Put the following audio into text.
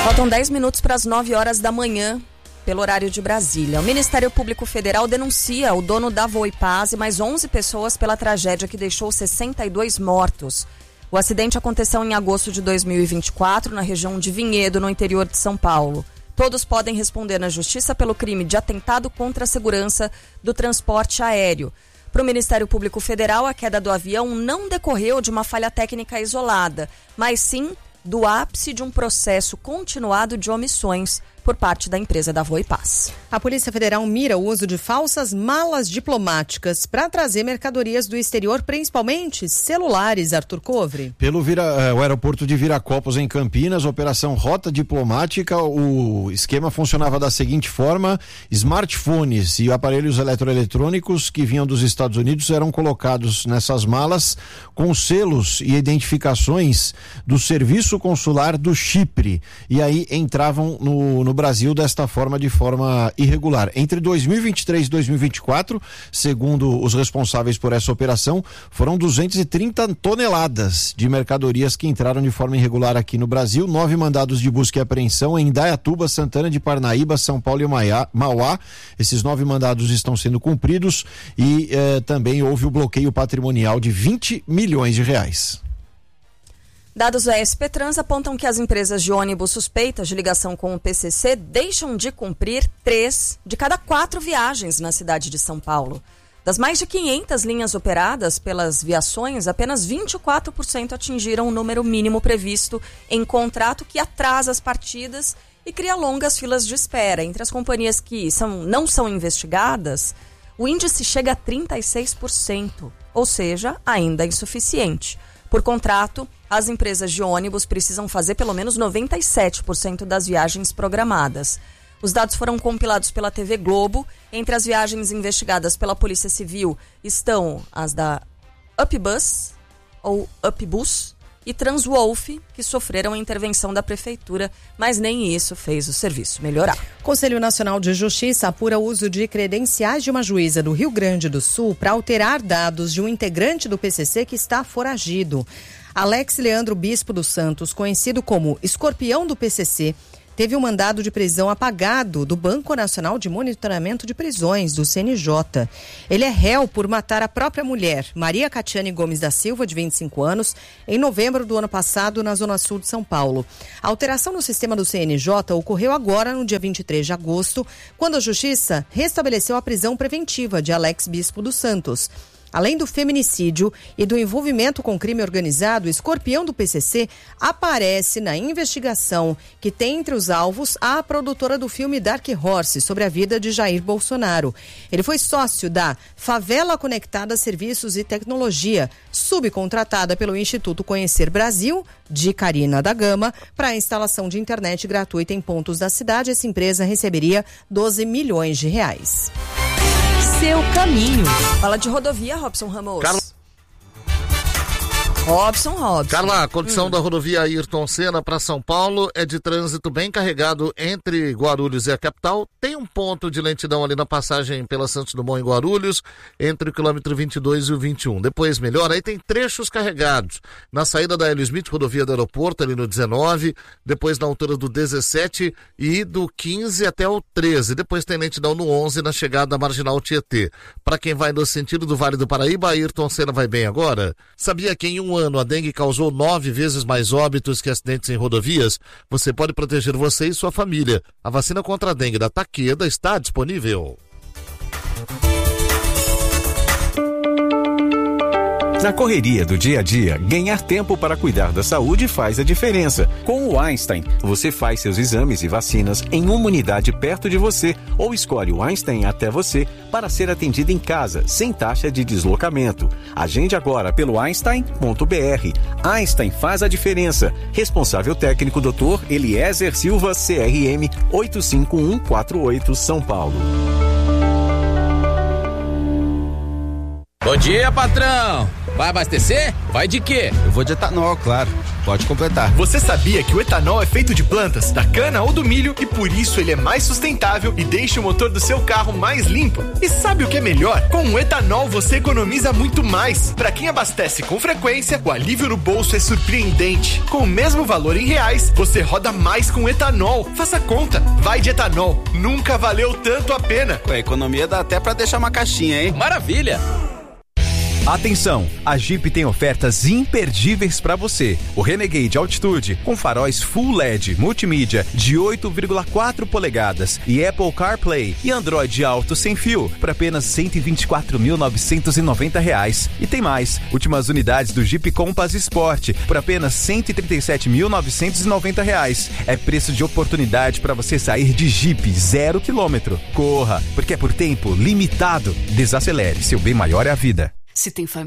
Faltam 10 minutos para as 9 horas da manhã, pelo horário de Brasília. O Ministério Público Federal denuncia o dono da Voipaz e mais 11 pessoas pela tragédia que deixou 62 mortos. O acidente aconteceu em agosto de 2024, na região de Vinhedo, no interior de São Paulo. Todos podem responder na justiça pelo crime de atentado contra a segurança do transporte aéreo. Para o Ministério Público Federal, a queda do avião não decorreu de uma falha técnica isolada, mas sim do ápice de um processo continuado de omissões por parte da empresa da Voipaz. A Polícia Federal mira o uso de falsas malas diplomáticas para trazer mercadorias do exterior, principalmente celulares, Arthur Covre. Pelo o aeroporto de Viracopos, em Campinas, operação Rota Diplomática, o esquema funcionava da seguinte forma: smartphones e aparelhos eletroeletrônicos que vinham dos Estados Unidos eram colocados nessas malas com selos e identificações do Serviço Consular do Chipre, e aí entravam no Brasil desta forma, de forma irregular. Entre 2023 e 2024, segundo os responsáveis por essa operação, foram 230 toneladas de mercadorias que entraram de forma irregular aqui no Brasil. 9 mandados de busca e apreensão em Indaiatuba, Santana de Parnaíba, São Paulo e Mauá. Esses 9 mandados estão sendo cumpridos e também houve o bloqueio patrimonial de 20 milhões de reais. Dados da SP Trans apontam que as empresas de ônibus suspeitas de ligação com o PCC deixam de cumprir 3 de cada 4 viagens na cidade de São Paulo. Das mais de 500 linhas operadas pelas viações, apenas 24% atingiram o número mínimo previsto em contrato, que atrasa as partidas e cria longas filas de espera. Entre as companhias que não são investigadas, o índice chega a 36%, ou seja, ainda insuficiente. Por contrato, as empresas de ônibus precisam fazer pelo menos 97% das viagens programadas. Os dados foram compilados pela TV Globo. Entre as viagens investigadas pela Polícia Civil estão as da Upbus ou Upbus e Transwolf, que sofreram a intervenção da Prefeitura, mas nem isso fez o serviço melhorar. O Conselho Nacional de Justiça apura o uso de credenciais de uma juíza do Rio Grande do Sul para alterar dados de um integrante do PCC que está foragido. Alex Leandro Bispo dos Santos, conhecido como Escorpião do PCC, teve um mandado de prisão apagado do Banco Nacional de Monitoramento de Prisões, do CNJ. Ele é réu por matar a própria mulher, Maria Catiane Gomes da Silva, de 25 anos, em novembro do ano passado, na Zona Sul de São Paulo. A alteração no sistema do CNJ ocorreu agora, no dia 23 de agosto, quando a Justiça restabeleceu a prisão preventiva de Alex Bispo dos Santos. Além do feminicídio e do envolvimento com crime organizado, o Escorpião do PCC aparece na investigação que tem entre os alvos a produtora do filme Dark Horse, sobre a vida de Jair Bolsonaro. Ele foi sócio da Favela Conectada Serviços e Tecnologia, subcontratada pelo Instituto Conhecer Brasil, de Carina da Gama, para a instalação de internet gratuita em pontos da cidade. Essa empresa receberia 12 milhões de reais. Seu caminho. Fala de rodovia, Robson Ramos. Robson. Carla, a condição da rodovia Ayrton Senna para São Paulo é de trânsito bem carregado entre Guarulhos e a capital. Tem um ponto de lentidão ali na passagem pela Santos Dumont em Guarulhos, entre o quilômetro 22 e o 21. Depois melhora, aí tem trechos carregados. Na saída da Hélio Smith, rodovia do aeroporto, ali no 19, depois na altura do 17 e do 15 até o 13. Depois tem lentidão no 11, na chegada da Marginal Tietê. Para quem vai no sentido do Vale do Paraíba, Ayrton Senna vai bem agora. Sabia que em um ano a dengue causou 9 vezes mais óbitos que acidentes em rodovias? Você pode proteger você e sua família. A vacina contra a dengue da Takeda está disponível. Na correria do dia a dia, ganhar tempo para cuidar da saúde faz a diferença. Com o Einstein, você faz seus exames e vacinas em uma unidade perto de você ou escolhe o Einstein até você para ser atendido em casa, sem taxa de deslocamento. Agende agora pelo Einstein.br. Einstein faz a diferença. Responsável técnico Dr. Eliezer Silva, CRM 85148, São Paulo. Bom dia, patrão! Vai abastecer? Vai de quê? Eu vou de etanol, claro. Pode completar. Você sabia que o etanol é feito de plantas, da cana ou do milho e por isso ele é mais sustentável e deixa o motor do seu carro mais limpo? E sabe o que é melhor? Com o etanol você economiza muito mais. Para quem abastece com frequência, o alívio no bolso é surpreendente. Com o mesmo valor em reais, você roda mais com etanol. Faça conta. Vai de etanol. Nunca valeu tanto a pena. Com a economia dá até para deixar uma caixinha, hein? Maravilha! Atenção, a Jeep tem ofertas imperdíveis para você. O Renegade Altitude com faróis Full LED multimídia de 8,4 polegadas e Apple CarPlay e Android Auto sem fio por apenas R$ 124.990. E tem mais, últimas unidades do Jeep Compass Sport por apenas R$ 137.990. É preço de oportunidade para você sair de Jeep 0 km. Corra, porque é por tempo limitado. Desacelere, seu bem maior é a vida. Se tem família